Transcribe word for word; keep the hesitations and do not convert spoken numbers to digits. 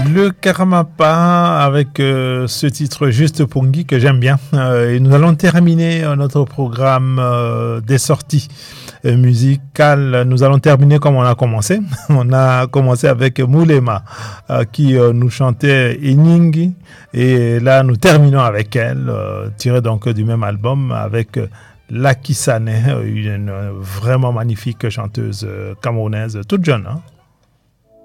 Le Karamapa avec euh, ce titre Juste Pongi que j'aime bien. Euh, et nous allons terminer euh, notre programme euh, des sorties euh, musicales. Nous allons terminer comme on a commencé. On a commencé avec Moulema euh, qui euh, nous chantait Iningi. Et là, nous terminons avec elle, euh, tirée donc du même album avec euh, Laki Sané, une, une vraiment magnifique chanteuse euh, camerounaise, toute jeune. Hein.